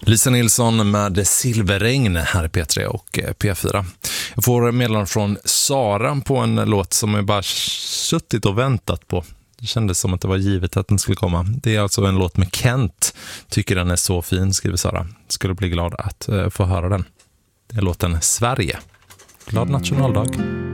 Lisa Nilsson med Silverregn här i P3 och P4. Jag får meddelande från Sara på en låt som jag bara suttit och väntat på. Det kändes som att det var givet att den skulle komma. Det är alltså en låt med Kent. Tycker den är så fin, skriver Sara. Skulle bli glad att få höra den. Det är låten Sverige. Glad nationaldag.